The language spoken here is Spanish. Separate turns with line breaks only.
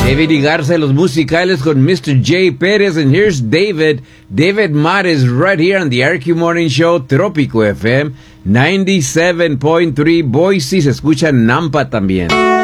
David y Garza, los musicales con Mr. J. Pérez. And here's David. David Mares right here on the RQ Morning Show, Trópico FM 97.3. Boise, se escucha en Nampa también.